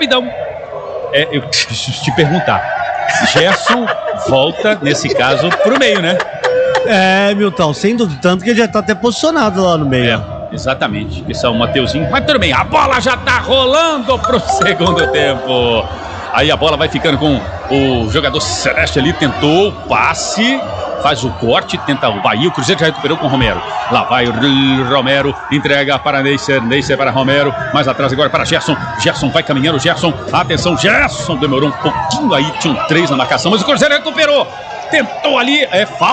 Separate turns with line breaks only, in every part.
rapidão. Eu preciso te perguntar. Gerson volta, nesse caso, pro meio, né?
Milton, sem dúvida, tanto que ele já tá até posicionado lá no meio.
Exatamente. Esse é o Mateuzinho. Mas tudo bem, a bola já tá rolando pro segundo tempo. Aí a bola vai ficando com o jogador Celeste ali, tentou o passe, faz o corte, tenta o Bahia, o Cruzeiro já recuperou com o Romero. Lá vai o Romero, entrega para Neisser para Romero, mais atrás agora para Gerson. Gerson vai caminhando, Gerson, atenção, Gerson demorou um pouquinho aí, tinham 3 na marcação, mas o Cruzeiro recuperou, tentou ali,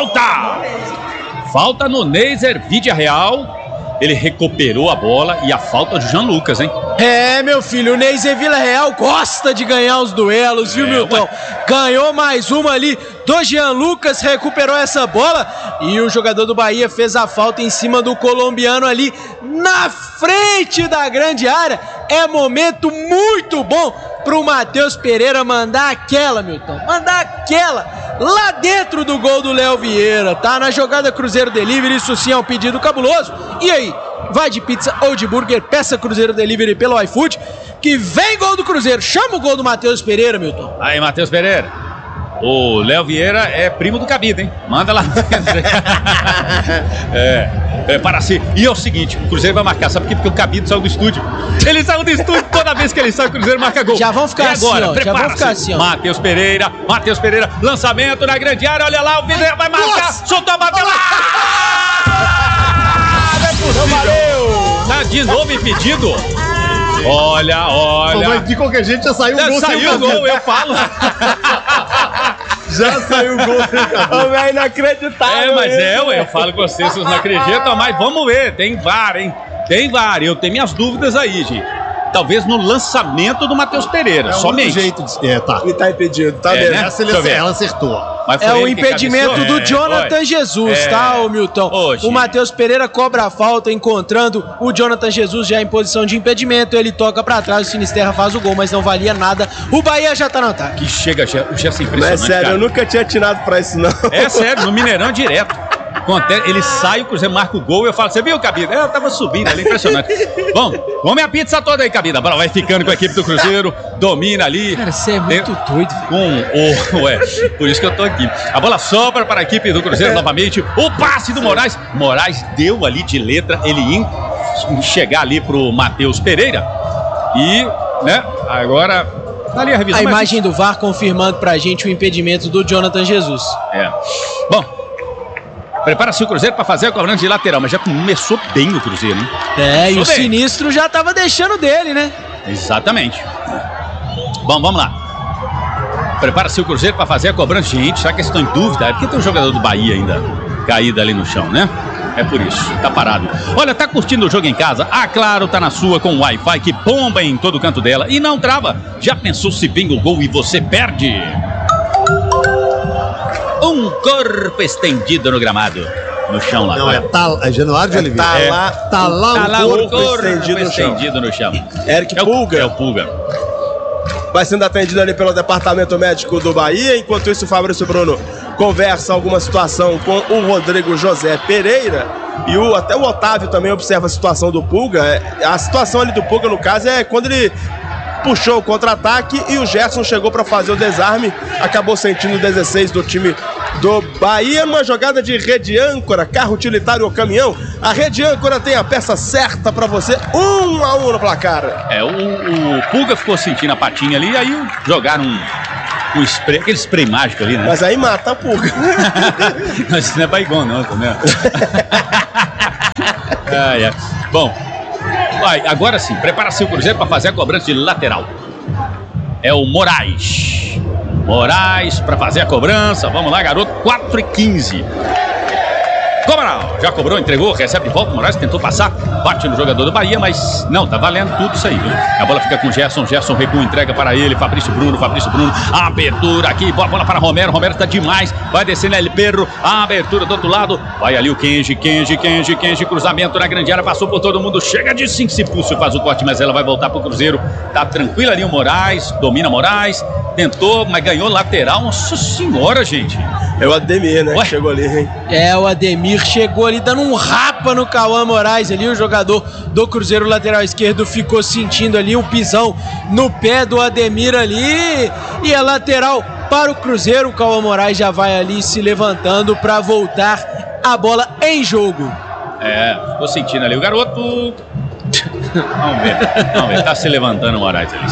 falta no Neisser, Vídea Real. Ele recuperou a bola e a falta de Jean Lucas, hein?
Meu filho, o Neisser Vila Real gosta de ganhar os duelos, viu, Milton? Ganhou mais uma ali do Jean Lucas, recuperou essa bola e o jogador do Bahia fez a falta em cima do colombiano ali na frente da grande área. É momento muito bom pro Matheus Pereira mandar aquela, Milton, mandar aquela lá dentro do gol do Léo Vieira, tá? Na jogada Cruzeiro Delivery, isso sim é um pedido cabuloso. E aí, vai de pizza ou de burger, peça Cruzeiro Delivery pelo iFood, que vem gol do Cruzeiro. Chama o gol do Matheus Pereira, Milton.
Aí, Matheus Pereira. O Léo Vieira é primo do Cabida, hein? Manda lá dentro. Prepara-se. E é o seguinte, o Cruzeiro vai marcar. Sabe por quê? Porque o Cabida saiu do estúdio. Ele saiu do estúdio, toda vez que ele sai, o Cruzeiro marca gol.
Já vão ficar assim,
agora,
ó. Já vão ficar assim, ó.
Matheus Pereira, lançamento na grande área. Olha lá, o Vieira vai marcar. Soltou, bateu lá.
Valeu!
Tá de novo impedido. Olha.
Mas de qualquer jeito já saiu o gol.
Saiu o gol, eu falo.
Já saiu o gol.
Ô, velho, inacreditável.
Mas eu falo com vocês não acreditam, mas vamos ver, tem VAR, hein? Tem VAR, eu tenho minhas dúvidas aí, gente. Talvez no lançamento do Matheus Pereira, somente.
Jeito de... tá.
Ele tá impedido, tá vendo?
Essa ela acertou.
Mas
É o impedimento do Jonathan Jesus, tá, ô Milton? O Matheus Pereira cobra a falta, encontrando o Jonathan Jesus já em posição de impedimento. Ele toca pra trás, o Sinisterra faz o gol, mas não valia nada. O Bahia já tá no ataque.
Que chega, o Gerson é impressionante.
Não é sério,
cara.
eu nunca tinha atinado pra isso, não.
É sério, no Mineirão direto. Ele sai, o Cruzeiro marca o gol e eu falo, você viu, Cabida? Eu tava subindo ali, impressionante. Bom, come a pizza toda aí, Cabida. A bola vai ficando com a equipe do Cruzeiro, domina ali.
Cara, você é muito doido.
Por isso que eu tô aqui. A bola sobra para a equipe do Cruzeiro novamente. O passe do Moraes. Moraes deu ali de letra, ele ia chegar ali pro Matheus Pereira. E, né, agora... Tá ali a revisão.
A imagem do VAR confirmando pra gente o impedimento do Jonathan Jesus.
Bom... Prepara-se o Cruzeiro para fazer a cobrança de lateral, mas já começou bem o Cruzeiro, hein?
E o Sinistro já tava deixando dele, né?
Exatamente. Bom, vamos lá. Prepara-se o Cruzeiro para fazer a cobrança. Gente, será que estão em dúvida? É porque tem um jogador do Bahia ainda caído ali no chão, né? É por isso, tá parado. Olha, tá curtindo o jogo em casa? A Claro tá na sua com o Wi-Fi que bomba em todo canto dela e não trava. Já pensou se vem o gol e você perde? Um corpo estendido no gramado. No chão lá.
Não, é Januário de Oliveira.
Tá lá o corpo estendido no chão.
Eric Pulga.
É o Pulga.
Vai sendo atendido ali pelo departamento médico do Bahia. Enquanto isso, o Fabrício Bruno conversa alguma situação com o Rodrigo José Pereira. E até o Otávio também observa a situação do Pulga. A situação ali do Pulga, no caso, é quando ele puxou o contra-ataque e o Gerson chegou para fazer o desarme, acabou sentindo o 16 do time do Bahia, numa jogada de rede âncora, carro utilitário ou caminhão. A rede âncora tem a peça certa para você, 1-1 no placar.
O Pulga ficou sentindo a patinha ali, aí jogaram um spray, aquele spray mágico ali, né?
Mas aí mata a Pulga.
Mas isso não é Baigon não, entendeu? Bom, agora sim, prepara-se o Cruzeiro para fazer a cobrança de lateral. É o Moraes. Moraes para fazer a cobrança. Vamos lá, garoto. 4:15. Comaral, já cobrou, entregou, recebe de volta. Moraes tentou passar, bate no jogador do Bahia, mas não, tá valendo tudo isso aí, viu? A bola fica com o Gerson recua, entrega para ele, Fabrício Bruno, abertura aqui, bola para Romero tá demais, vai descendo El Perro, a abertura do outro lado, vai ali o Kenji, cruzamento na grande área, passou por todo mundo, chega de 5, se pulso, faz o corte, mas ela vai voltar pro Cruzeiro, tá tranquilo ali o Moraes, domina Moraes, tentou, mas ganhou lateral, nossa senhora, gente.
É o Ademir, né?
Ué?
Que chegou ali, hein?
É, o Ademir chegou ali dando um rapa no Cauã Moraes ali, o jogador do Cruzeiro, lateral esquerdo, ficou sentindo ali um pisão no pé do Ademir ali, e é lateral para o Cruzeiro. O Cauã Moraes já vai ali se levantando para voltar a bola em jogo.
É, ficou sentindo ali o garoto. Vamos ver, tá se levantando o Moraes ali.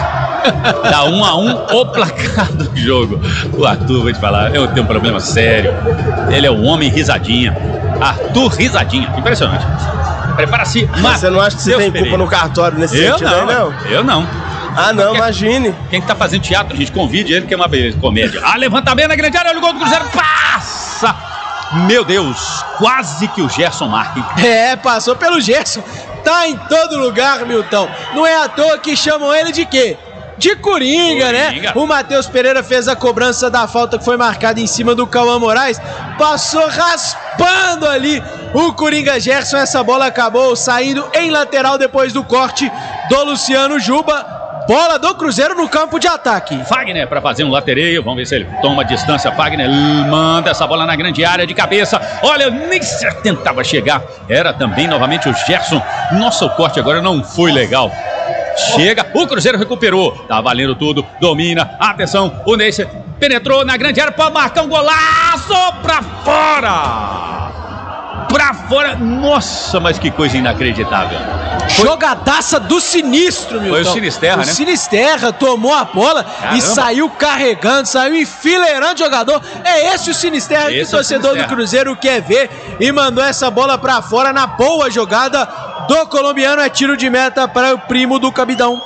Tá 1-1 o placar do jogo. O Arthur, vou te falar, eu tenho um problema sério. Ele é o homem risadinha. Arthur Risadinha, impressionante. Prepara-se,
Mas você não acha que você tem culpa no cartório nesse sentido aí, não?
Eu não.
Ah, não, imagine.
Quem que tá fazendo teatro, a gente convide ele, que é uma comédia. Levantamento na grande área, olha o gol do Cruzeiro, passa! Meu Deus, quase que o Gerson marca.
É, passou pelo Gerson. Tá em todo lugar, Milton. Não é à toa que chamam ele de quê? De Coringa, né? O Matheus Pereira fez a cobrança da falta que foi marcada em cima do Cauã Moraes. Passou raspando ali o Coringa Gerson. Essa bola acabou saindo em lateral depois do corte do Luciano Juba. Bola do Cruzeiro no campo de ataque.
Fagner para fazer um latereio. Vamos ver se ele toma distância. Fagner manda essa bola na grande área de cabeça. Olha, nem se tentava chegar. Era também novamente o Gerson. Nossa, o corte agora não foi legal. Chega, o Cruzeiro recuperou. Tá valendo tudo, domina. Atenção, o Neyce penetrou na grande área para marcar um golaço pra fora. Pra fora. Nossa, mas que coisa inacreditável.
Jogadaça do Sinistro, Milton.
Foi o Sinisterra, né?
O Sinisterra tomou a bola. Caramba. E saiu carregando, saiu enfileirando jogador. É esse o Sinisterra que o torcedor do Cruzeiro quer ver. E mandou essa bola pra fora na boa jogada do colombiano. É tiro de meta para o primo do Cabidão.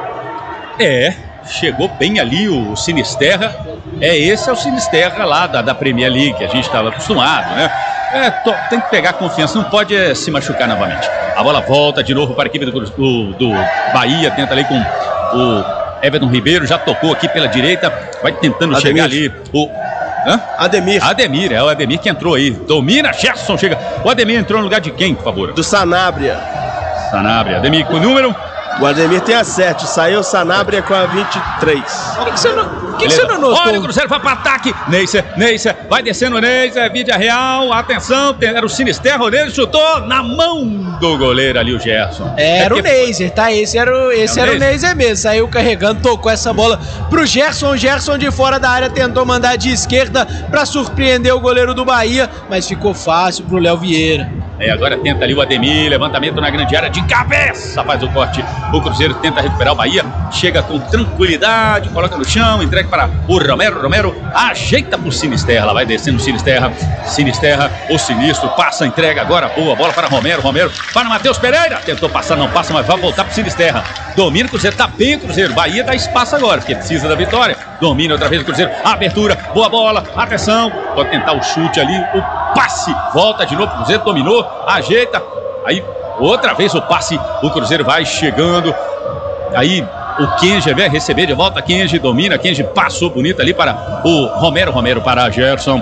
É, chegou bem ali o Sinisterra. Esse é o Sinisterra lá da Premier League, que a gente estava acostumado, né? Tem que pegar confiança, não pode se machucar novamente. A bola volta de novo para a equipe do Bahia, tenta ali com o Everton Ribeiro, já tocou aqui pela direita, vai tentando chegar ali o... Ademir, é o Ademir que entrou aí, domina, Gerson chega. O Ademir entrou no lugar de quem, por favor?
Do Sanabria.
Ademir com o número...
O Ademir tem a 7, saiu o Sanabria com a 23.
O que você não notou?
Olha o Cruzeiro vai para ataque. Neyce, vai descendo o Neyce, Vídea Real, atenção, era o Sinisterra, o Neyce chutou na mão do goleiro ali, o Gerson.
Era o Neyce, tá? Esse era o Neyce mesmo, saiu carregando, tocou essa bola pro Gerson. O Gerson de fora da área tentou mandar de esquerda para surpreender o goleiro do Bahia, mas ficou fácil pro Léo Vieira.
Agora tenta ali o Ademir, levantamento na grande área de cabeça, faz o corte. O Cruzeiro tenta recuperar o Bahia, chega com tranquilidade, coloca no chão, entrega para o Romero ajeita pro Sinisterra, lá vai descendo o Sinisterra, o Sinistro, passa, entrega agora, boa bola para Romero para o Matheus Pereira, tentou passar, não passa, mas vai voltar pro Sinisterra, domina o Cruzeiro, tá bem o Cruzeiro, Bahia dá espaço agora, porque precisa da vitória, domina outra vez o Cruzeiro, abertura, boa bola, atenção, pode tentar o chute ali, o passe, volta de novo, o Cruzeiro dominou, ajeita, aí outra vez o passe, o Cruzeiro vai chegando, aí o Kenji vai receber de volta, Kenji domina, Kenji passou bonito ali para o Romero para Gerson,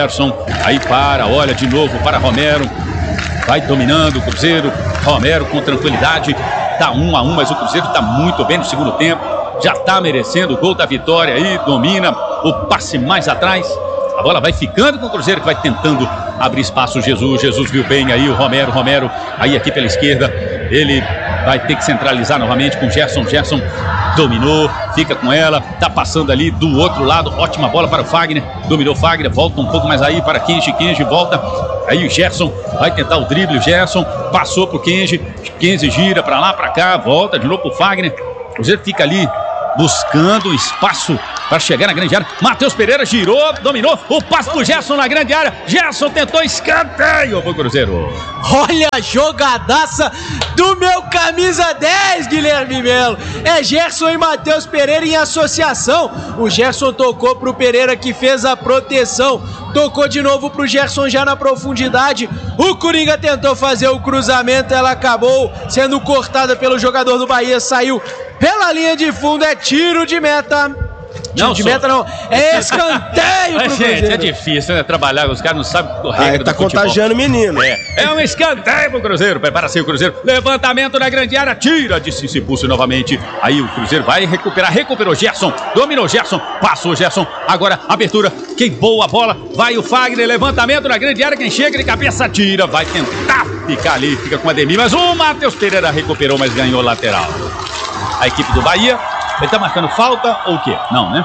aí olha de novo para Romero, vai dominando o Cruzeiro, Romero com tranquilidade, tá 1-1, mas o Cruzeiro tá muito bem no segundo tempo, já tá merecendo o gol da vitória aí, domina, o passe mais atrás, a bola vai ficando com o Cruzeiro que vai tentando abrir espaço. Jesus viu bem aí o Romero aí aqui pela esquerda, ele vai ter que centralizar novamente com Gerson dominou, fica com ela, tá passando ali do outro lado, ótima bola para o Fagner, dominou Fagner, volta um pouco mais aí para Kenji volta, aí o Gerson vai tentar o drible, o Gerson passou pro Kenji gira para lá, para cá, volta de novo pro Fagner, o Cruzeiro fica ali buscando espaço para chegar na grande área. Matheus Pereira girou, dominou, o passe do Gerson na grande área. Gerson tentou escanteio pro Cruzeiro.
Olha a jogadaça do meu camisa 10, Guilherme Melo. É Gerson e Matheus Pereira em associação. O Gerson tocou pro Pereira que fez a proteção. Tocou de novo pro Gerson já na profundidade. O Coringa tentou fazer o cruzamento, ela acabou sendo cortada pelo jogador do Bahia, saiu pela linha de fundo, é tiro de meta tiro
Não
de
sou.
meta, não. É escanteio pro
Mas, gente,
Cruzeiro.
é difícil, né? Trabalhar, os caras não sabem a
Aí
regra
tá
do futebol.
contagiando o menino.
É um escanteio pro Cruzeiro. Prepara-se o Cruzeiro. Levantamento na grande área. Tira de se impulso novamente. Aí o Cruzeiro vai recuperar. Recuperou Gerson. Dominou Gerson. Passou Gerson. Agora abertura. Queimou a bola. Vai o Fagner. Levantamento na grande área. Quem chega de cabeça tira. Vai tentar ficar ali. Fica com o Ademir. Mas o Matheus Pereira recuperou, mas ganhou lateral. A equipe do Bahia. Ele tá marcando falta ou o quê? Não, né?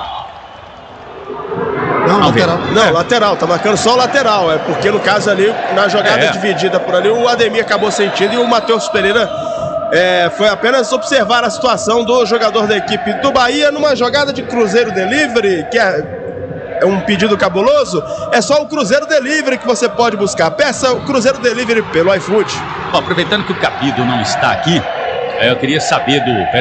Não,
Não,
lateral.
Não, lateral, tá marcando só o lateral. É porque no caso ali, na jogada dividida por ali, o Ademir acabou sentindo e o Matheus Pereira foi apenas observar a situação do jogador da equipe do Bahia numa jogada de Cruzeiro Delivery, que é um pedido cabuloso. É só o Cruzeiro Delivery que você pode buscar. Peça o Cruzeiro Delivery pelo iFood.
Bom, aproveitando que o Capido não está aqui, eu queria saber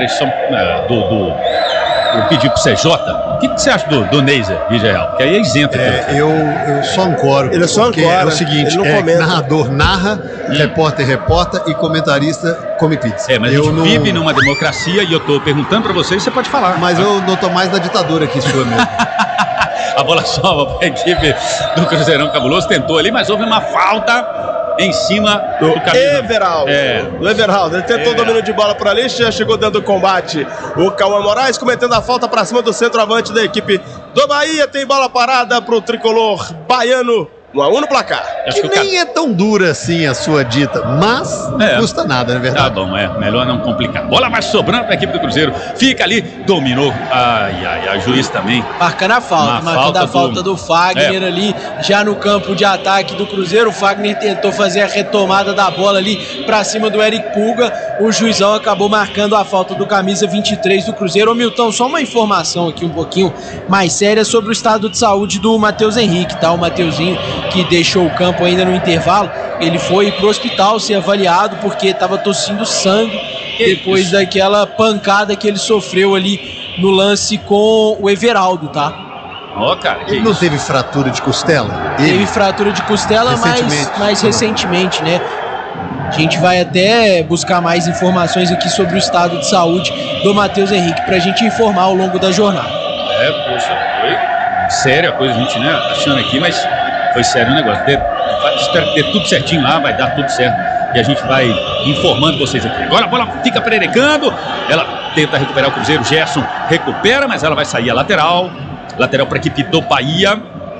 eu pedi pro CJ, o que você acha do Neiser, Vídeo Real? Que aí é isento.
Eu só ancoro.
Ele só
porque
ancora,
é o seguinte,
ele não comenta.
narrador narra, repórter reporta e comentarista come pizza.
Mas a gente vive numa democracia e eu tô perguntando pra vocês, você pode falar.
Mas eu não tô mais na ditadura aqui sua mesmo.
A bola sobra pra equipe do Cruzeirão Cabuloso, tentou ali, mas houve uma falta em cima do camisa.
Everaldo. Do Everaldo. Ele tentou o domínio de bola por ali, já chegou dando combate. O Cauã Moraes cometendo a falta pra cima do centroavante da equipe do Bahia. Tem bola parada pro tricolor baiano. 1-1 no placar.
Acho
Que nem é tão dura assim a sua dita, mas não custa nada, não é
Tá
verdade?
bom, melhor não complicar. Bola vai sobrando pra equipe do Cruzeiro. Fica ali, dominou. A juiz também.
Marcando a falta, marcando a falta do Fagner ali, já no campo de ataque do Cruzeiro. O Fagner tentou fazer a retomada da bola ali pra cima do Eric Pulga. O juizão acabou marcando a falta do camisa 23 do Cruzeiro. Ô Milton, só uma informação aqui um pouquinho mais séria sobre o estado de saúde do Matheus Henrique, tá? O Mateuzinho, que deixou o campo ainda no intervalo, ele foi pro hospital ser avaliado porque estava tossindo sangue depois daquela pancada que ele sofreu ali no lance com o Everaldo, tá?
Cara,
Ele não teve fratura de costela?
Teve fratura de costela mais recentemente, né? A gente vai até buscar mais informações aqui sobre o estado de saúde do Matheus Henrique pra gente informar ao longo da jornada.
Poxa, foi séria a coisa, a gente, né, achando aqui, mas foi sério o negócio. Espero que dê tudo certinho lá, vai dar tudo certo. E a gente vai informando vocês aqui. Agora a bola fica pererecando. Ela tenta recuperar o Cruzeiro. Gerson recupera, mas ela vai sair a lateral. Lateral para a equipe do Bahia.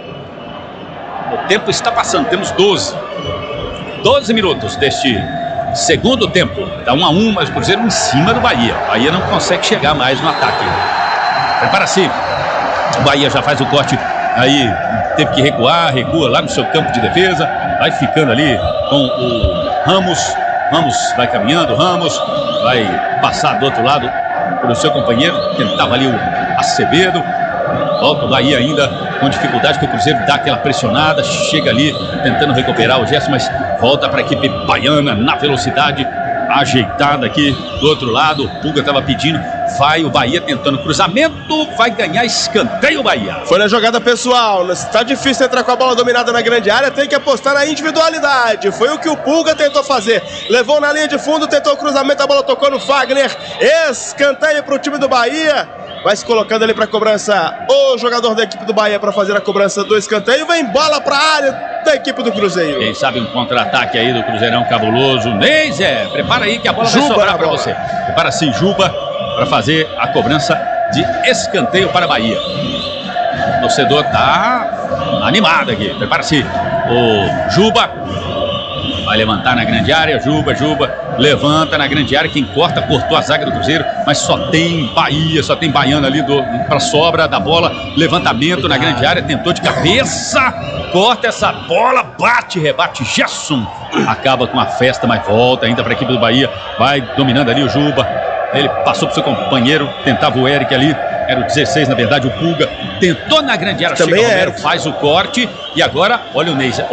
O tempo está passando. Temos 12 minutos deste segundo tempo. Tá 1-1, mas o Cruzeiro em cima do Bahia. O Bahia não consegue chegar mais no ataque. Prepara-se. O Bahia já faz o corte. Aí teve que recua lá no seu campo de defesa, vai ficando ali com o Ramos vai caminhando, Ramos vai passar do outro lado para o seu companheiro, tentava ali o Acevedo, volta o Bahia ainda com dificuldade, que o Cruzeiro dá aquela pressionada, chega ali tentando recuperar o gesto, mas volta para a equipe baiana na velocidade, ajeitada aqui do outro lado. O Pulga estava pedindo, vai o Bahia tentando cruzamento, vai ganhar escanteio o Bahia.
Foi na jogada pessoal, está difícil entrar com a bola dominada na grande área, tem que apostar na individualidade. Foi o que o Pulga tentou fazer, levou na linha de fundo, tentou o cruzamento, a bola tocou no Fagner, escanteio para o time do Bahia. Vai se colocando ali para cobrança o jogador da equipe do Bahia para fazer a cobrança do escanteio. Vem bola para a área da equipe do Cruzeiro.
Quem sabe um contra-ataque aí do Cruzeirão Cabuloso. Neiser, prepara aí que a bola vai sobrar para você. Prepara-se Juba para fazer a cobrança de escanteio para a Bahia. O torcedor tá animado aqui. Prepara-se o Juba. Vai levantar na grande área, Juba, levanta na grande área, quem cortou a zaga do Cruzeiro, mas só tem Bahia, só tem baiano ali para sobra da bola, levantamento na grande área, tentou de cabeça, corta essa bola, rebate Gerson, acaba com a festa, mas volta ainda para a equipe do Bahia, vai dominando ali o Juba, ele passou para o seu companheiro, tentava o Eric ali, era o 16, na verdade, o Pulga tentou na grande área,
também
chega o Romero, faz o corte e agora, olha o Neiser,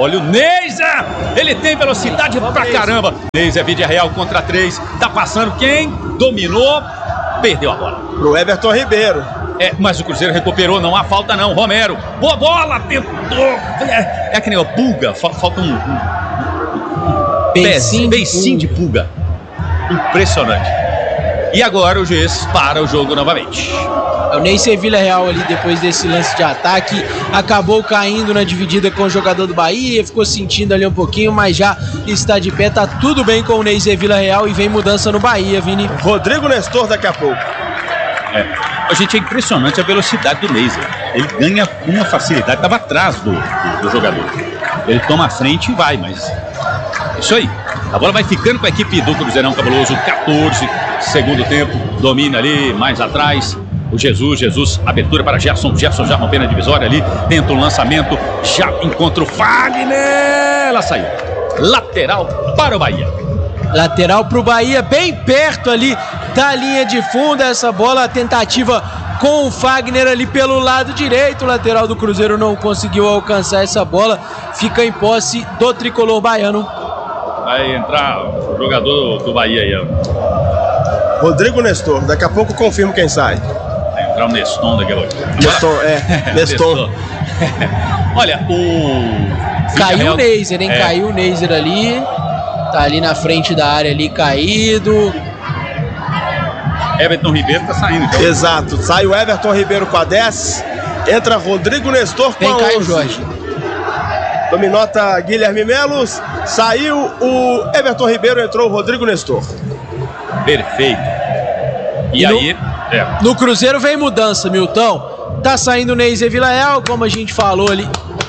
ele tem velocidade pra caramba. Neiser, Vídeo Real contra 3, tá passando, quem dominou, perdeu a bola.
Pro Everton Ribeiro.
Mas o Cruzeiro recuperou, não há falta não, Romero, boa bola, tentou, é que nem o Pulga, falta um beicinho de Pulga, impressionante. E agora o juiz para o jogo novamente.
O Neiser Villarreal ali, depois desse lance de ataque, acabou caindo na dividida com o jogador do Bahia, ficou sentindo ali um pouquinho, mas já está de pé, tá tudo bem com o Neiser Villarreal e vem mudança no Bahia, Vini.
Rodrigo Nestor daqui a pouco.
Gente, é impressionante a velocidade do Neiser. Ele ganha com uma facilidade, estava atrás do jogador. Ele toma a frente e vai, mas isso aí. A bola vai ficando com a equipe do Cruzeirão Cabuloso, 14, segundo tempo, domina ali, mais atrás. O Jesus, abertura para Gerson já rompendo a divisória ali, tenta um lançamento, já encontra o Fagner, ela saiu. Lateral para o Bahia.
Lateral para o Bahia, bem perto ali da linha de fundo, essa bola, a tentativa com o Fagner ali pelo lado direito, o lateral do Cruzeiro não conseguiu alcançar essa bola, fica em posse do tricolor baiano.
Vai entrar o jogador do Bahia aí, ó.
Rodrigo Nestor, daqui a pouco confirmo quem sai.
Vai entrar o Neston daqui a pouco.
Nestor.
Olha,
Caiu o Neiser, hein? Caiu o Neiser ali. Tá ali na frente da área ali, caído.
Everton Ribeiro tá saindo. Então.
Exato. Sai o Everton Ribeiro com a 10. Entra Rodrigo Nestor com a 11.
Vem Caio Jorge.
Dominota Guilherme Melos. Saiu o Everton Ribeiro, entrou o Rodrigo Nestor.
Perfeito. E aí...
No Cruzeiro vem mudança, Milton. Tá saindo o Neiser Villarreal, como a gente falou ali.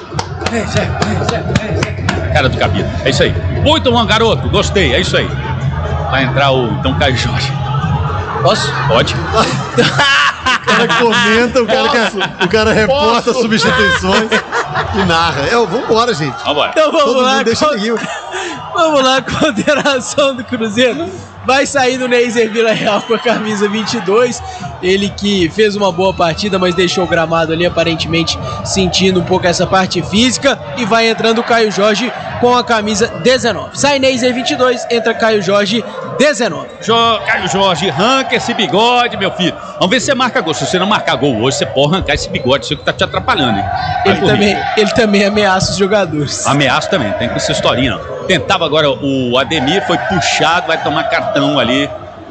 Cara do cabelo. É isso aí. Muito bom, garoto. Gostei. É isso aí. Vai entrar o Caio Jorge.
Posso?
Pode.
O cara comenta, o cara reporta as substituições e narra. Vambora, gente.
Vambora.
Então vamos lá.
Deixa ninguém.
Vamos lá, coordenação do Cruzeiro. Vai sair do Neiser Villarreal com a camisa 22. Ele que fez uma boa partida, mas deixou o gramado ali, aparentemente sentindo um pouco essa parte física. E vai entrando o Caio Jorge com a camisa 19. Sai Neiser 22, entra Caio Jorge 19.
Caio Jorge, arranca esse bigode, meu filho. Vamos ver se você marca gol. Se você não marcar gol hoje, você pode arrancar esse bigode. Isso que tá te atrapalhando, hein?
Ele também ameaça os jogadores.
Ameaça também, tem com essa historinha, não. Tentava agora o Ademir, foi puxado, vai tomar cartão ali.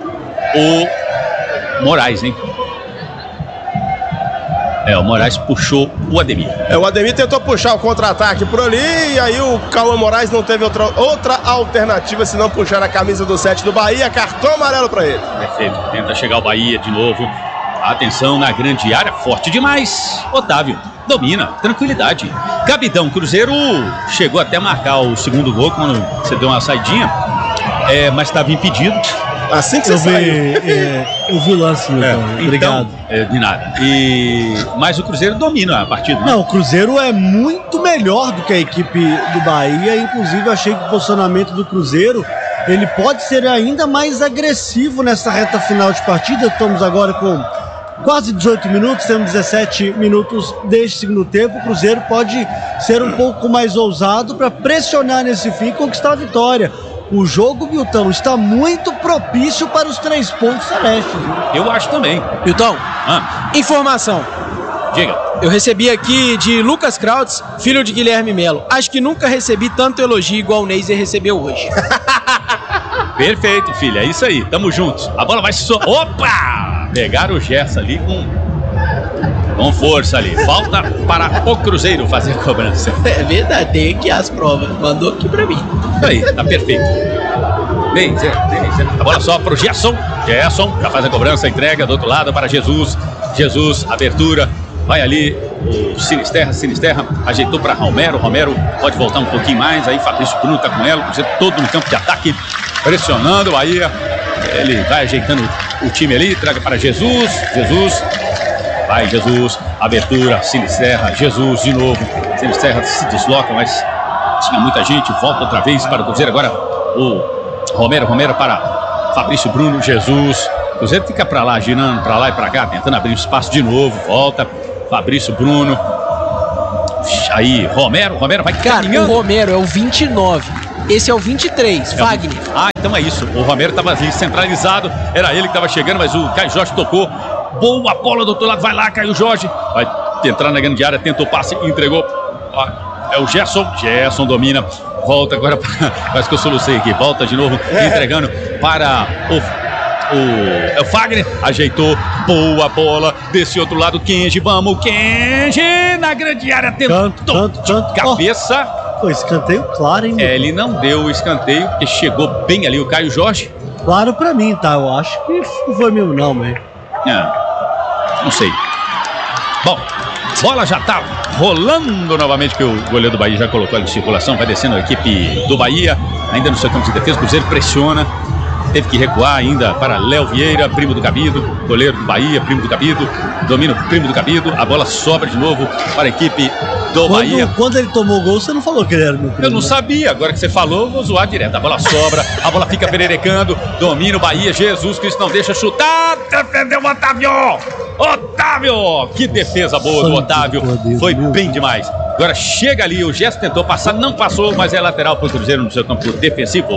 O Moraes, hein? O Moraes puxou o Ademir.
O Ademir tentou puxar o contra-ataque por ali, e aí o Cauã Moraes não teve outra alternativa senão puxar a camisa do 7 do Bahia. Cartão amarelo para ele.
Perfeito, tenta chegar o Bahia de novo. Atenção na grande área, forte demais. Otávio domina, tranquilidade. Cabidão, Cruzeiro chegou até a marcar o segundo gol quando você deu uma saidinha, mas estava impedido.
Assim que você saiu.
Eu vi o lance, obrigado.
De nada. Mas o Cruzeiro domina a partida.
Não, o Cruzeiro é muito melhor do que a equipe do Bahia. Inclusive, eu achei que o posicionamento do Cruzeiro ele pode ser ainda mais agressivo nessa reta final de partida. Estamos agora com quase 18 minutos, temos 17 minutos deste segundo tempo. O Cruzeiro pode ser um pouco mais ousado para pressionar nesse fim e conquistar a vitória. O jogo, Milton, está muito propício para os 3 pontos celestes.
Eu acho também.
Milton, informação.
Diga.
Eu recebi aqui de Lucas Krautz, filho de Guilherme Melo. Acho que nunca recebi tanto elogio igual o Neiser recebeu hoje.
Perfeito, filho. É isso aí. Tamo juntos. A bola vai se... Opa! Pegaram o Gerson ali com força ali. Falta para o Cruzeiro fazer a cobrança.
É verdade, tem aqui as provas. Mandou aqui pra mim.
Isso aí, tá perfeito. Bem, a bola só pro Gerson. Gerson já faz a cobrança, entrega do outro lado para Jesus. Jesus, abertura. Vai ali o Sinisterra ajeitou para Romero. Romero pode voltar um pouquinho mais. Aí Fabrício Bruno tá com ela. O Cruzeiro todo no campo de ataque, pressionando. Aí ele vai ajeitando o time ali. Traga para Jesus. Vai Jesus, abertura, Sinisterra, Jesus de novo. Sinisterra se desloca, mas tinha muita gente. Volta outra vez para o Cruzeiro. Agora o Romero para Fabrício Bruno, Jesus. O Cruzeiro fica para lá, girando para lá e para cá, tentando abrir espaço de novo. Volta, Fabrício Bruno. Aí, Romero vai caminhando.
O Romero é o 29. Esse é o 23, Fagner.
Então é isso. O Romero estava ali centralizado. Era ele que estava chegando, mas o Caio Jorge tocou. Boa bola do outro lado, vai lá, Caio Jorge. Vai entrar na grande área, tentou passe, entregou. É o Gerson domina. Volta agora, quase que eu solucei aqui. Volta de novo, entregando para o Fagner, ajeitou, boa bola, desse outro lado, Kenji, vamos, Kenji, na grande área, tentou,
canto.
cabeça.
Pô, escanteio claro, hein?
Ele não deu o escanteio, porque chegou bem ali o Caio Jorge.
Claro pra mim, tá? Eu acho que não foi mesmo não, velho.
Não sei. Bom, bola já tá rolando novamente, que o goleiro do Bahia já colocou ali em circulação, vai descendo a equipe do Bahia, ainda no seu campo de defesa, o Cruzeiro pressiona, teve que recuar ainda para Léo Vieira, primo do Cabido, goleiro do Bahia, primo do Cabido, domina o primo do Cabido, a bola sobra de novo para a equipe do Bahia.
Quando ele tomou o gol, você não falou que ele era meu primo?
Eu não sabia, agora que você falou, vou zoar direto. A bola sobra, a bola fica pererecando, domina o Bahia, Jesus Cristo não deixa chutar, defendeu o Otávio! Otávio! Que defesa boa do Otávio, foi bem demais. Agora chega ali, o gesto tentou passar, não passou, mas é lateral para o Cruzeiro no seu campo defensivo.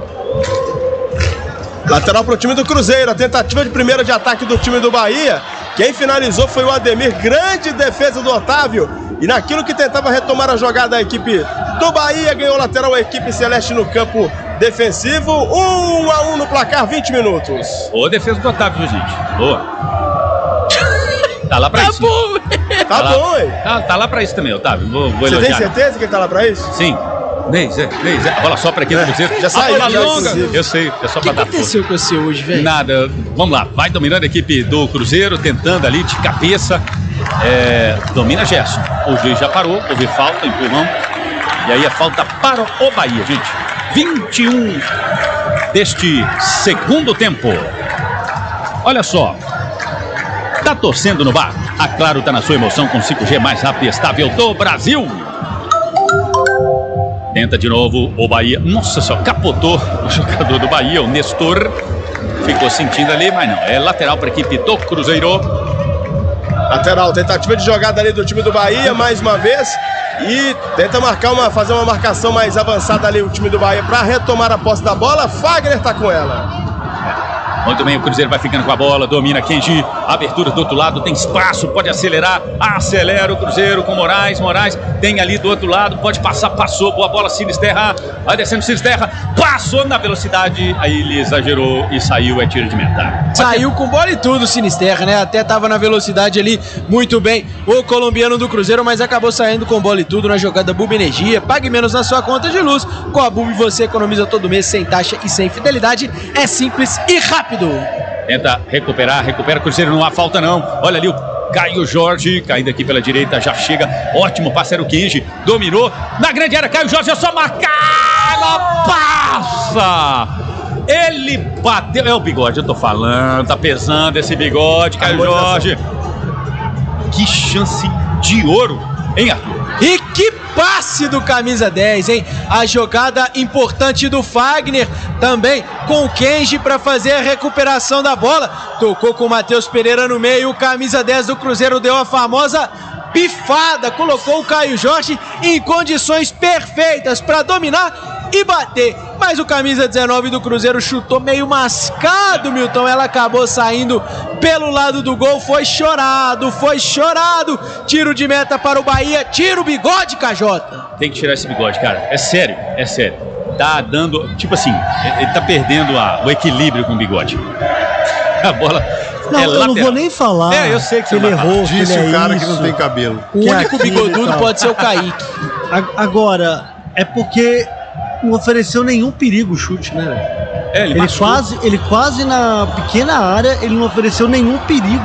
Lateral para o time do Cruzeiro, a tentativa de primeira de ataque do time do Bahia. Quem finalizou foi o Ademir, grande defesa do Otávio. E naquilo que tentava retomar a jogada, a equipe do Bahia ganhou lateral, a equipe celeste no campo defensivo. 1-1 no placar, 20 minutos.
Boa defesa do Otávio, gente. Boa. Tá lá pra isso.
Bom,
tá bom, hein?
Tá lá pra isso também, Otávio. Vou
Você
elogiar.
tem certeza que ele tá lá pra isso?
Sim. A bola só pra aqui do Cruzeiro.
Já saiu,
a bola
já,
longa.
inclusive.
Eu sei, é só
o
pra
que
dar
aconteceu com você hoje, velho?
Nada, vamos lá, vai dominando a equipe do Cruzeiro, tentando ali de cabeça, domina Gerson, o juiz já parou, houve falta, empurrão, e aí a falta para o Bahia, gente, 21 deste segundo tempo. Olha só, tá torcendo no bar? A Claro tá na sua emoção com 5G mais rápido e estável do Brasil. Tenta de novo o Bahia. Nossa senhora, capotou o jogador do Bahia, o Nestor. Ficou sentindo ali, mas não. É lateral para a equipe do Cruzeiro.
Lateral, tentativa de jogada ali do time do Bahia, mais uma vez. E tenta fazer uma marcação mais avançada ali o time do Bahia para retomar a posse da bola. Fagner tá com ela.
Muito bem, o Cruzeiro vai ficando com a bola, domina Kenji, abertura do outro lado, tem espaço, pode acelerar, acelera o Cruzeiro com Moraes tem ali do outro lado, pode passar, passou, boa bola, Sinisterra, vai descendo Sinisterra, passou na velocidade, aí ele exagerou e saiu, é tiro de meta.
Saiu com bola e tudo, Sinisterra, né? Até tava na velocidade ali, muito bem, o colombiano do Cruzeiro, mas acabou saindo com bola e tudo na jogada Bulb Energia. Pague menos na sua conta de luz, com a Bulb você economiza todo mês, sem taxa e sem fidelidade, é simples e rápido.
Tenta recupera o Cruzeiro, não há falta não. Olha ali o Caio Jorge, caindo aqui pela direita, já chega, ótimo parceiro Kenji, dominou, na grande área, Caio Jorge, é só marcar, ela passa! Ele bateu, é o bigode, eu tô falando, tá pesando esse bigode, Caio Jorge. Que chance de ouro, hein, Arthur?
E que passe do camisa 10, hein? A jogada importante do Fagner, também com o Kenji para fazer a recuperação da bola. Tocou com o Matheus Pereira no meio, o camisa 10 do Cruzeiro deu a famosa pifada, colocou o Caio Jorge em condições perfeitas para dominar e bater. Mas o camisa 19 do Cruzeiro chutou meio mascado, Milton. Ela acabou saindo pelo lado do gol. Foi chorado. Tiro de meta para o Bahia. Tira o bigode, Cajota.
Tem que tirar esse bigode, cara. É sério. Tá dando, tipo assim, ele tá perdendo o equilíbrio com o bigode. A bola...
Não, eu não vou nem falar.
Eu sei que
ele errou.
Disse
o
cara que não tem cabelo.
O único bigodudo pode ser o Kaique.
Agora, é porque não ofereceu nenhum perigo o chute, né? Ele quase na pequena área, ele não ofereceu nenhum perigo.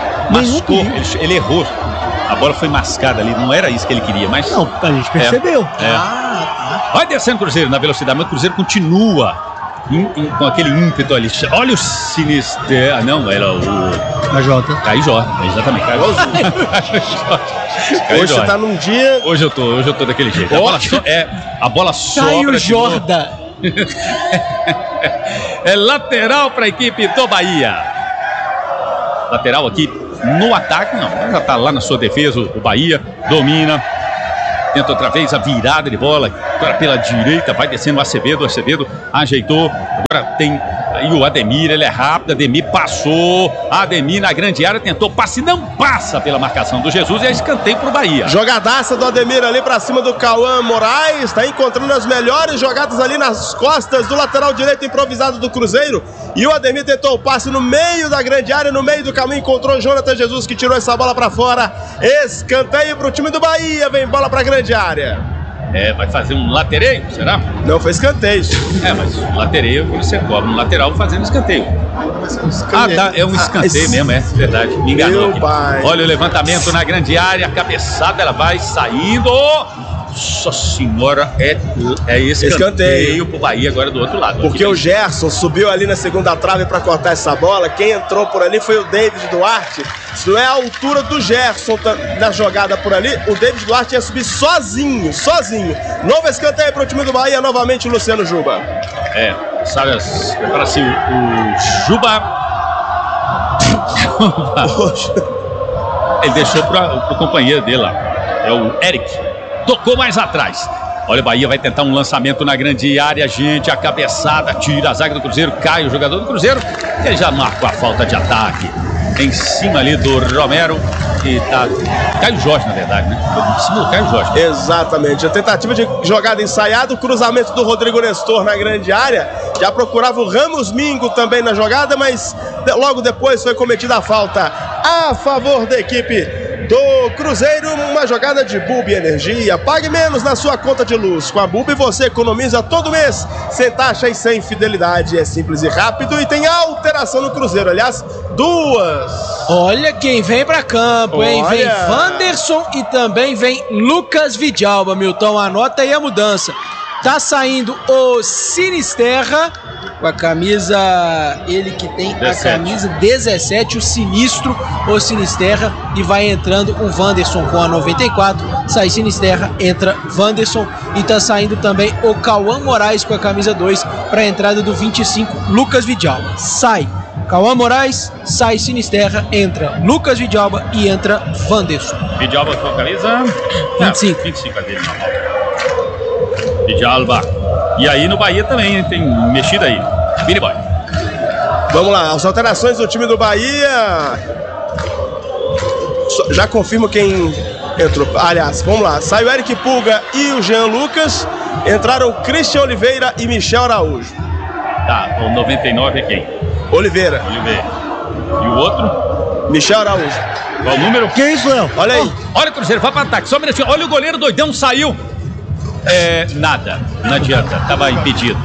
Ele errou. A bola foi mascada ali, não era isso que ele queria, mas...
Não, a gente percebeu.
Vai descendo o Cruzeiro na velocidade, mas o Cruzeiro continua com aquele ímpeto ali. Olha o Sinisterra. Não, era o...
Cajota.
Caio Jorge, exatamente.
Hoje você tá num dia...
Hoje eu tô daquele jeito. A bola sobra.
Caio Jorda.
É lateral para a equipe do Bahia. Lateral aqui no ataque, não, já tá lá na sua defesa, o Bahia domina, tenta outra vez a virada de bola, agora pela direita, vai descendo o Acevedo ajeitou, agora tem E o Ademir, ele é rápido, Ademir passou, Ademir na grande área tentou passe, não passa pela marcação do Jesus e é escanteio pro Bahia.
Jogadaça do Ademir ali pra cima do Cauã Moraes, tá encontrando as melhores jogadas ali nas costas do lateral direito improvisado do Cruzeiro, e o Ademir tentou o passe no meio da grande área, no meio do caminho encontrou o Jonathan Jesus que tirou essa bola pra fora, escanteio pro time do Bahia, vem bola pra grande área.
Vai fazer um latereio, será?
Não, foi escanteio.
Mas latereio você cobra um lateral fazendo escanteio. Tá, é um escanteio mesmo, é verdade. Me enganou aqui. Olha o levantamento na grande área, a cabeçada, ela vai saindo. Nossa senhora, é escanteio pro Bahia agora do outro lado.
Porque o Gerson subiu ali na segunda trave para cortar essa bola. Quem entrou por ali foi o David Duarte. Se não é a altura do Gerson na jogada por ali, o David Duarte ia subir sozinho. Novo escanteio pro time do Bahia, novamente o Luciano Juba.
Sabe, prepara-se o Juba. Ele deixou pro companheiro dele lá. É o Eric. Tocou mais atrás. Olha, o Bahia vai tentar um lançamento na grande área, gente. A cabeçada, tira a zaga do Cruzeiro. Cai o jogador do Cruzeiro. Ele já marcou a falta de ataque. Em cima ali do Romero. E tá. Caio Jorge, na verdade, né? Em cima do Caio Jorge.
Exatamente. A tentativa de jogada ensaiada. O cruzamento do Rodrigo Nestor na grande área. Já procurava o Ramos Mingo também na jogada, mas logo depois foi cometida a falta a favor da equipe do Cruzeiro, uma jogada de Bulb Energia. Pague menos na sua conta de luz. Com a Bulb você economiza todo mês, sem taxa e sem fidelidade. É simples e rápido e tem alteração no Cruzeiro. Aliás, 2.
Olha quem vem pra campo, hein? Vem Wanderson e também vem Lucas Vidalba, Milton. Anota aí a mudança. Tá saindo o Sinisterra com a camisa, ele que tem 17. A camisa 17, o sinistro, o Sinisterra, e vai entrando o Wanderson com a 94, sai Sinisterra, entra Wanderson, e tá saindo também o Cauã Moraes com a camisa 2 para a entrada do 25, Lucas Vidalba. Sai Cauã Moraes, sai Sinisterra, entra Lucas Vidalba e entra Wanderson.
Vidalba com a camisa 25. 25 a dele, Vidalba. E aí no Bahia também tem mexida aí. Billy Boy.
Vamos lá, as alterações do time do Bahia. Já confirmo quem entrou. Aliás, vamos lá. Sai o Eric Pulga e o Jean Lucas. Entraram Christian Oliveira e Michel Araújo.
Tá, o 99 é quem?
Oliveira.
E o outro?
Michel Araújo.
Qual o número?
Que isso, Léo?
Olha aí.
Olha o Cruzeiro, vai para ataque. Só um minutinho. Olha o goleiro doidão, saiu. Nada, não adianta, tava impedido.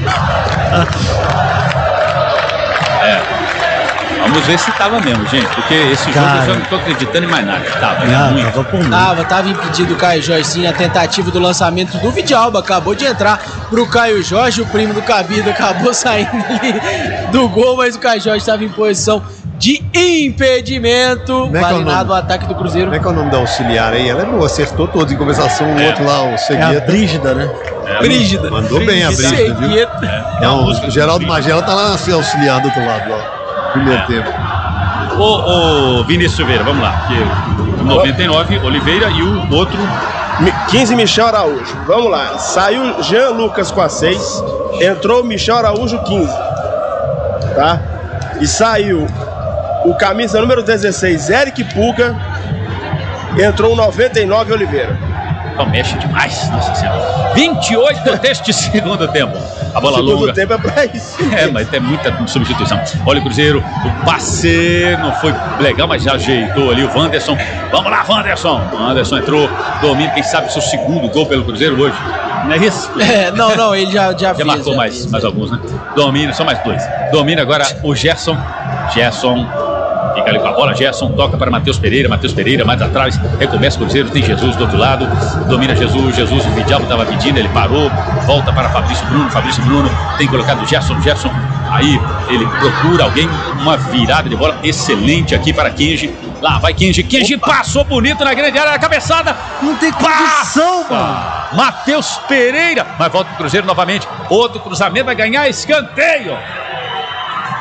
Vamos ver se tava mesmo, gente, porque esse jogo eu já não tô acreditando em mais nada.
Tava impedido o Caio Jorge, sim, a tentativa do lançamento do Vidalba, acabou de entrar pro Caio Jorge, o primo do Cabido acabou saindo ali do gol, mas o Caio Jorge estava em posição de impedimento. Vale nada o ataque do Cruzeiro.
Como é que é o nome da auxiliar aí? Ela é boa, acertou todos, em compensação o outro lá, o Segueta.
É a Brígida, né?
Brígida.
Mandou bem a Brígida, viu? O Geraldo Magela tá lá se auxiliar do outro lado, ó. Primeiro tempo.
O Vinícius Silveira, vamos lá. 99, Oliveira e o outro...
15, Michel Araújo. Vamos lá. Saiu Jean Lucas com a 6. Entrou Michel Araújo, 15. Tá? E saiu o camisa número 16, Eric Pulga. Entrou o 99, Oliveira.
Mexe demais, nossa senhora. 28 deste segundo tempo. A bola longa.
O segundo tempo é pra isso.
Mas tem muita substituição. Olha o Cruzeiro, o passe não foi legal, mas já ajeitou ali o Wanderson. Vamos lá, Wanderson. O Wanderson entrou, domina, quem sabe seu segundo gol pelo Cruzeiro hoje. Não é isso?
Não, ele já fez.
Marcou mais alguns, né? Domina, só mais 2. Domina agora o Gerson. Fica ali com a bola, Gerson toca para Matheus Pereira mais atrás, recomeça o Cruzeiro, tem Jesus do outro lado, domina Jesus, o Vidalba estava pedindo, ele parou, volta para Fabrício Bruno, tem colocado o Gerson, aí ele procura alguém, uma virada de bola excelente aqui para Kenji, lá vai Kenji, passou bonito na grande área, a cabeçada,
não tem condição, mano.
Matheus Pereira, mas volta o Cruzeiro novamente, outro cruzamento, vai ganhar escanteio.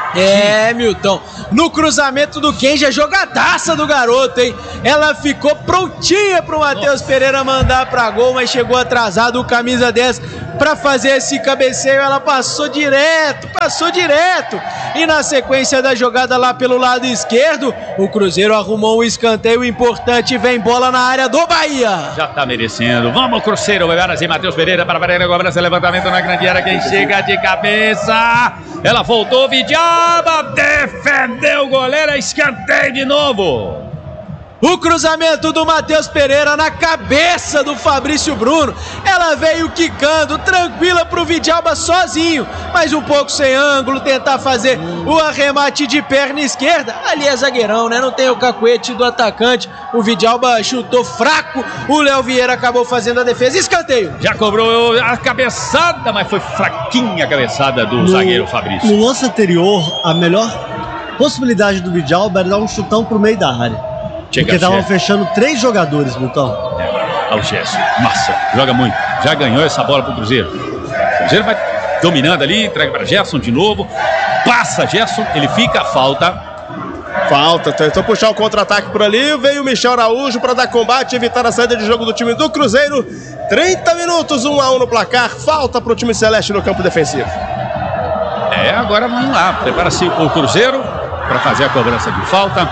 Milton. No cruzamento do Kenji, a jogadaça do garoto, hein? Ela ficou prontinha pro Matheus Pereira mandar pra gol, mas chegou atrasado o camisa 10 pra fazer esse cabeceio. Ela passou direto. E na sequência da jogada lá pelo lado esquerdo, o Cruzeiro arrumou um escanteio importante. Vem bola na área do Bahia.
Já tá merecendo. Vamos, Cruzeiro. Vai assim, Matheus Pereira para Pereira. Cobrança, levantamento na grande área. Quem chega de cabeça. Ela voltou, Vidalba. Defendeu o goleiro. Escanteio de novo.
O cruzamento do Matheus Pereira na cabeça do Fabrício Bruno. Ela veio quicando, tranquila pro Vidalba sozinho, mas um pouco sem ângulo, tentar fazer o arremate de perna esquerda. Ali é zagueirão, né? Não tem o cacuete do atacante. O Vidalba chutou fraco, o Léo Vieira acabou fazendo a defesa. Escanteio.
Já cobrou a cabeçada, mas foi fraquinha a cabeçada do zagueiro Fabrício.
No lance anterior, a melhor possibilidade do Vidalba era dar um chutão pro meio da área. Porque estavam fechando 3 jogadores, Milton.
Olha o Gerson. Nossa, joga muito. Já ganhou essa bola pro Cruzeiro. O Cruzeiro vai dominando ali, entrega para Gerson de novo. Passa Gerson, ele fica, falta.
Tentou puxar o contra-ataque por ali. Veio o Michel Araújo para dar combate e evitar a saída de jogo do time do Cruzeiro. 30 minutos, 1-1 no placar. Falta pro time celeste no campo defensivo.
Agora vamos lá. Prepara-se o Cruzeiro para fazer a cobrança de falta.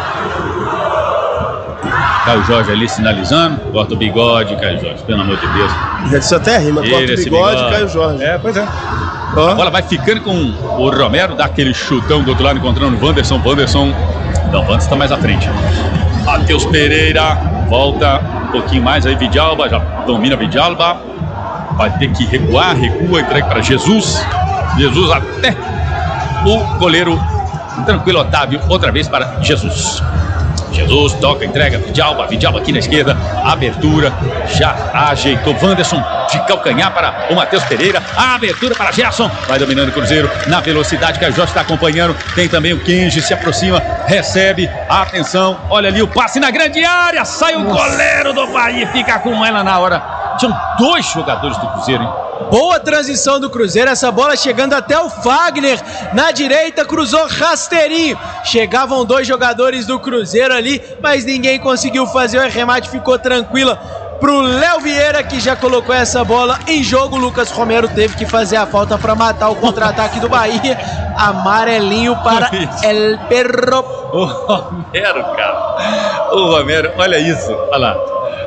Caio Jorge ali sinalizando. Corta o bigode, Caio Jorge, pelo amor de Deus.
Isso até rima, corta o bigode, Caio Jorge.
Pois é. A bola vai ficando com o Romero, dá aquele chutão do outro lado, encontrando o Wanderson. Não, o Wanderson tá mais à frente. Matheus Pereira, volta um pouquinho mais aí, Vidalba, já domina Vidalba. Vai ter que recua, entrega para Jesus. Jesus até o goleiro tranquilo, Otávio, outra vez para Jesus. Jesus toca, entrega, Vidalba aqui na esquerda, abertura, já ajeitou Wanderson de calcanhar para o Matheus Pereira, a abertura para Gerson, vai dominando o Cruzeiro na velocidade que a Jorge está acompanhando, tem também o Kenji, se aproxima, recebe, atenção, olha ali o passe na grande área, sai o goleiro do Bahia, fica com ela na hora, tinham 2 jogadores do Cruzeiro, hein?
Boa transição do Cruzeiro, essa bola chegando até o Fagner, na direita cruzou rasteirinho, chegavam 2 jogadores do Cruzeiro ali, mas ninguém conseguiu fazer o arremate, ficou tranquila pro Léo Vieira, que já colocou essa bola em jogo. O Lucas Romero teve que fazer a falta para matar o contra-ataque do Bahia. Amarelinho para El Perro.
O Romero, cara, o Romero, olha isso, olha lá.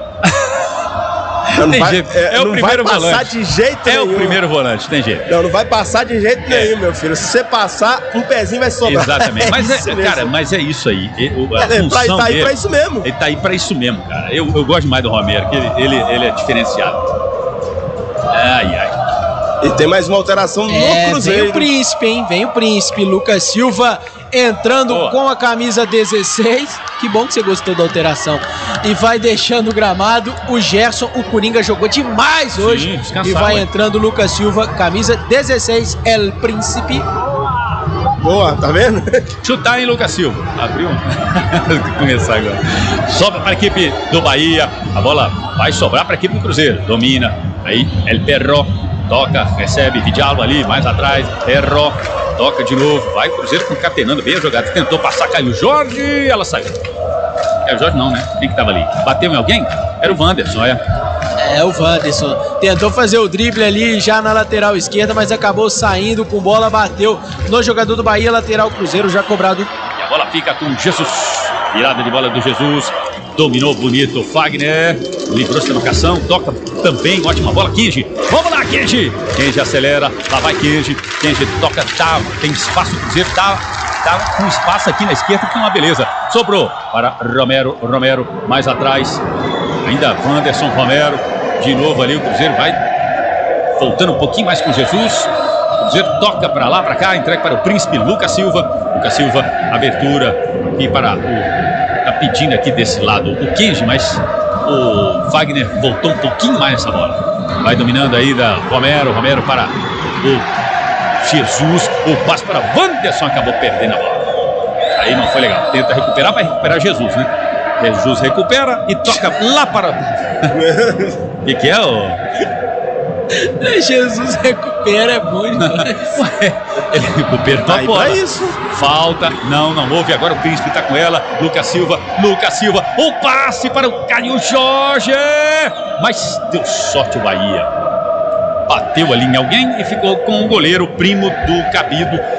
Não vai, o primeiro
vai passar
volante. De jeito nenhum.
O primeiro volante, tem jeito.
Não vai passar de jeito nenhum, meu filho. Se você passar, um pezinho vai sobrar.
Exatamente. Mas é isso aí.
Ele tá aí pra isso mesmo.
Ele tá aí pra isso mesmo, cara. Eu gosto demais do Romero, que ele é diferenciado. Ai.
E tem mais uma alteração no Cruzeiro.
Vem o príncipe, hein? Vem o príncipe. Lucas Silva entrando com a camisa 16. Que bom que você gostou da alteração. E vai deixando o gramado. O Gerson, o Coringa, jogou demais hoje. E vai entrando o Lucas Silva, camisa 16, El Príncipe.
Boa, tá vendo?
Chutar em Lucas Silva. Abriu. Começar agora. Sobra para a equipe do Bahia. A bola vai sobrar para a equipe do Cruzeiro. Domina. Aí, El Perro. Toca, recebe, Vidalba ali, mais atrás, Perro, toca de novo, vai o Cruzeiro concatenando bem a jogada, tentou passar Caio Jorge, ela saiu. Caio Jorge não, né? Quem que tava ali? Bateu em alguém? Era o Wanderson,
o Wanderson. Tentou fazer o drible ali já na lateral esquerda, mas acabou saindo com bola, bateu no jogador do Bahia, lateral Cruzeiro já cobrado.
E a bola fica com Jesus, virada de bola do Jesus. Dominou bonito o Fagner, livrou-se da marcação, toca também, ótima bola, Kenji, vamos lá Kenji, Kenji acelera, lá vai Kenji toca, tem espaço, o Cruzeiro tá com espaço aqui na esquerda, que é uma beleza, sobrou para Romero mais atrás, ainda Wanderson, Romero, de novo ali o Cruzeiro vai voltando um pouquinho mais com Jesus, o Cruzeiro toca para lá, para cá, entrega para o príncipe Lucas Silva, abertura aqui para o... Tá pedindo aqui desse lado o Kenji, mas o Fagner voltou um pouquinho mais nessa bola. Vai dominando aí da Romero para o Jesus. O passe para Wanderson, acabou perdendo a bola. Aí não foi legal. Tenta recuperar, vai recuperar Jesus, né? Jesus recupera e toca lá para... O que é,
Jesus recupera. Pera é bom demais.
Ele recuperou a bola.
É isso.
Falta. Não houve. Agora o Príncipe tá com ela. Lucas Silva. O passe para o Caio Jorge. Mas deu sorte o Bahia. Bateu ali em alguém e ficou com o goleiro primo do Cabido.